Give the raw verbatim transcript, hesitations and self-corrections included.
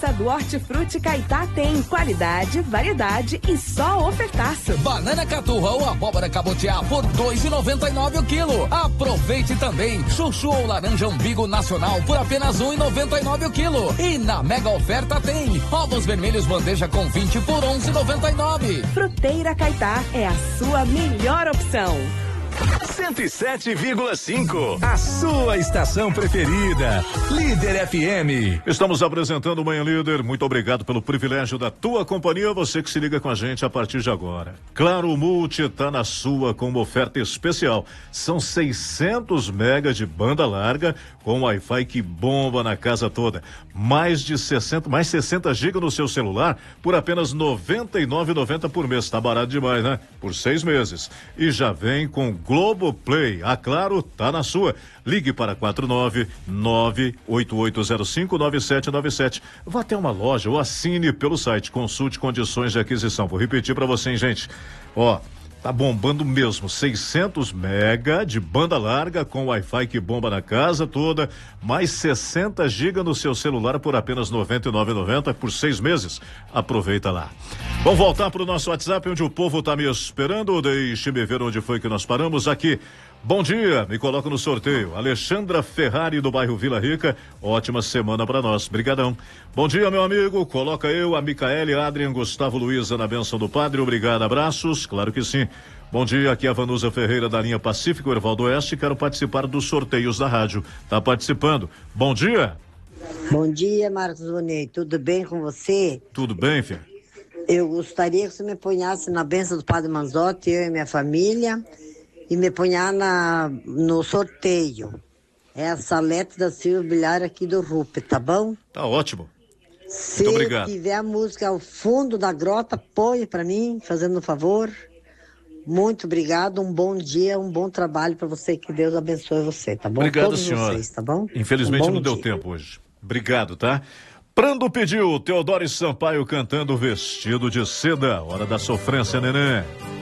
Terça do Hortifruti Caetá tem qualidade, variedade e só ofertaço. Banana caturra ou abóbora cabotiá por dois reais e noventa e nove centavos o quilo. Aproveite também chuchu ou laranja umbigo nacional por apenas um real e noventa e nove centavos o quilo. E na mega oferta tem ovos vermelhos bandeja com vinte por onze reais e noventa e nove centavos. Fruteira Caetá é a sua melhor opção. cento e sete vírgula cinco, a sua estação preferida, Líder F M. Estamos apresentando o Manhã Líder. Muito obrigado pelo privilégio da tua companhia, você que se liga com a gente a partir de agora. Claro, o Multi tá na sua com uma oferta especial. São seiscentos megas de banda larga com Wi-Fi que bomba na casa toda. Mais de sessenta, mais sessenta gigas no seu celular por apenas noventa e nove reais e noventa centavos por mês. Tá barato demais, né? Por seis meses. E já vem com Globoplay. A Claro tá na sua. Ligue para quatro nove nove oito oito zero cinco nove sete nove sete. Vá até uma loja ou assine pelo site. Consulte condições de aquisição. Vou repetir para você, hein, gente. Ó, tá bombando mesmo, seiscentos mega de banda larga com Wi-Fi que bomba na casa toda, mais sessenta gigas no seu celular por apenas noventa e nove reais e noventa centavos por seis meses. Aproveita lá. Vamos voltar para o nosso WhatsApp, onde o povo tá me esperando. Deixe-me ver onde foi que nós paramos aqui. Bom dia, me coloca no sorteio. Alexandra Ferrari do bairro Vila Rica. Ótima semana para nós. Brigadão. Bom dia, meu amigo. Coloca eu, a Micaele, Adrian, Gustavo Luiza na bênção do padre. Obrigado, abraços. Claro que sim. Bom dia, aqui é a Vanusa Ferreira da linha Pacífico, Ervaldo Oeste. Quero participar dos sorteios da rádio. Tá participando. Bom dia. Bom dia, Marcos Vonei. Tudo bem com você? Tudo bem, filho? Eu gostaria que você me ponhasse na bênção do Padre Manzotti, eu e minha família, e me ponhar na, no sorteio. É a Salete da Silva Bilhar aqui do Rupe, tá bom? Tá ótimo. Se Muito obrigado. tiver a música ao fundo da grota, põe para mim, fazendo um favor. Muito obrigado, um bom dia, um bom trabalho para você, que Deus abençoe você, tá bom? Obrigado, Todos senhora. vocês, tá bom? Infelizmente Um bom não deu dia. tempo hoje. Obrigado, tá? Prando pediu, Teodoro Sampaio cantando Vestido de Seda, hora da sofrência, neném.